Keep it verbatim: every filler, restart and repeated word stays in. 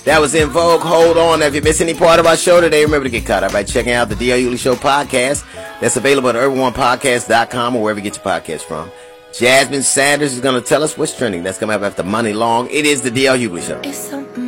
That was In Vogue. Hold on. If you miss any part of our show today, remember to get caught up by checking out the D L Hughley Show podcast. That's available at urban one podcast dot com or wherever you get your podcast from. Jasmine Sanders is going to tell us what's trending. That's coming up after Money Long. It is the D L Hughley Show.